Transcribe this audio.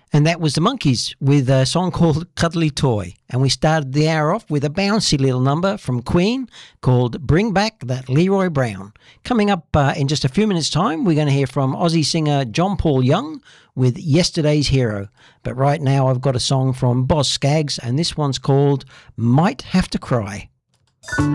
And that was the Monkees with a song called Cuddly Toy. And we started the hour off with a bouncy little number from Queen called Bring Back That Leroy Brown. Coming up in just a few minutes' time, we're going to hear from Aussie singer John Paul Young with Yesterday's Hero. But right now I've got a song from Boz Scaggs, and this one's called Might Have to Cry.